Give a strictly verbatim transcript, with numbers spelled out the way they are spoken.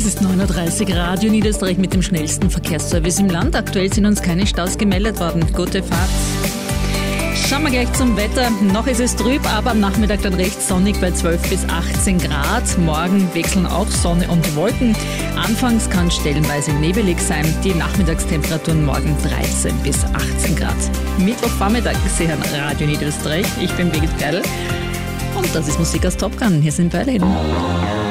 Es ist neun Uhr dreißig, Radio Niederösterreich mit dem schnellsten Verkehrsservice im Land. Aktuell sind uns keine Staus gemeldet worden. Gute Fahrt. Schauen wir gleich zum Wetter. Noch ist es trüb, aber am Nachmittag dann recht sonnig bei zwölf bis achtzehn Grad. Morgen wechseln auch Sonne und Wolken. Anfangs kann stellenweise nebelig sein. Die Nachmittagstemperaturen morgen dreizehn bis achtzehn Grad. Mittwochvormittag, Sie hören Radio Niederösterreich. Ich bin Birgit Geidel und das ist Musik aus Top Gun. Hier sind Berlin.